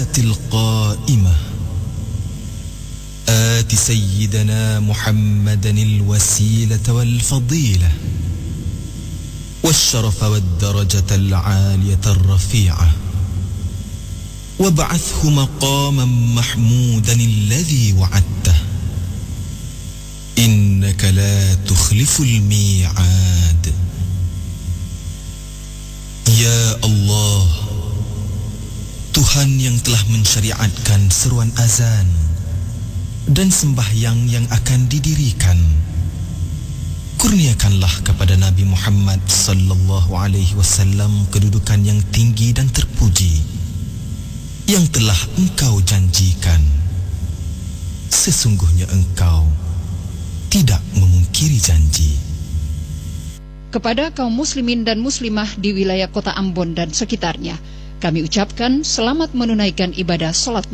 القائمة آت سيدنا محمدا الوسيلة والفضيلة والشرف والدرجة العالية الرفيعة وابعثه مقاما محمودا الذي وعدته إنك لا تخلف الميعاد. Ya Allah, Tuhan yang telah mensyariatkan seruan azan dan sembahyang yang akan didirikan, kurniakanlah kepada Nabi Muhammad sallallahu alaihi wasallam kedudukan yang tinggi dan terpuji yang telah Engkau janjikan. Sesungguhnya Engkau tidak memungkiri janji. Kepada kaum muslimin dan muslimah di wilayah kota Ambon dan sekitarnya, kami ucapkan selamat menunaikan ibadah salat